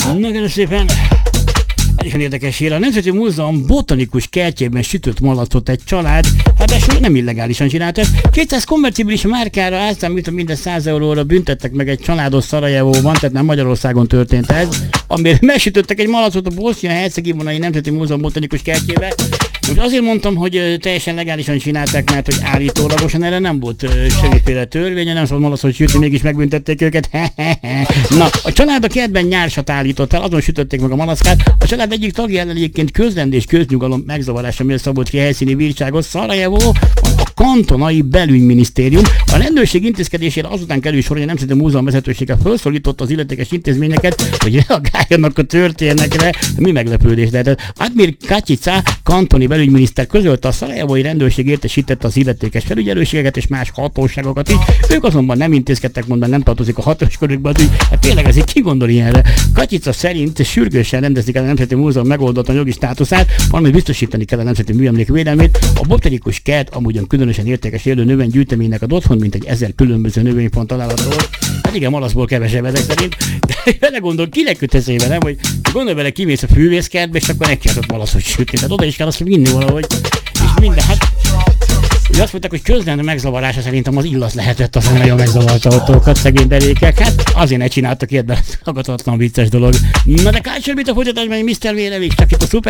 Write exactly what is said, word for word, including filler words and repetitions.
Nagyon szépen. Egyébként érdekes hír. A Nemzeti Múzeum botanikus kertjében sütött malacot egy család, ráadásul nem illegálisan csinálta. kétszáz konvertibilis márkára átszámítva minden száz euróra büntettek meg egy családot Szarajevóban, tehát nem Magyarországon történt ez, amiért megsütöttek egy malacot a Bosznia-Hercegovinai Nemzeti Múzeum botanikus kertjébe. Most azért mondtam, hogy teljesen legálisan csinálták, mert hogy állítólagosan erre nem volt semmiféle törvény, nem szabad malacot sütni, mégis megbüntették őket. Na, a család a kertben nyársat állított el, azon sütötték meg a malackát. A család egyik tagja ellen egyébként közrendés köznyugalom megzavarása miatt szabott ki helyszíni bírságot Szarajevó, a kantonai belügyminisztérium. A rendőrség intézkedésére azután kerül sor, hogy a Nemzeti Múzeum vezetősége felszólította az illetékes intézményeket, hogy reagáljanak a történetre. Mi meglepődés lehetett. Admir Kacsica, kantoni belügyminiszter közölte, a szarajevói rendőrség értesítette az illetékes felügyelőségeket és más hatóságokat is. Ők azonban nem intézkedtek, mondani nem tartozik a hatóskörükbe, hogy hát tényleg ezért ki gondol ilyenre. Kacsica szerint sürgősen rendezik el a Nemzeti Múzeum megoldatlan jogi státuszát, valamint biztosítani kell a nemzeti műemlék védelmét. A botanikus kert amúgyan különösen értékes élő növénygyűjteménynek ad otthon, mint egy ezer különböző növénypont található. Hát igen, malaszból kevesebb ezek szerint, de vele gondol, kinek köt eszébe, nem? Hogy gondolj vele, kimész a fűvészkertbe, és akkor neki adott malaszot sütni. Tehát oda is kell azt vinni valahogy, és minden, hát ugye azt mondták, hogy közlendő megzavarása szerintem az illat lehetett, az nagyon megzavarta ottókat, szegény derékek. Hát azért ne csináltak ilyet, de hallgatatlan vicces dolog. Na de Kárcsor, mit a folytatásban, miszter Vélevék, csak itt a szuper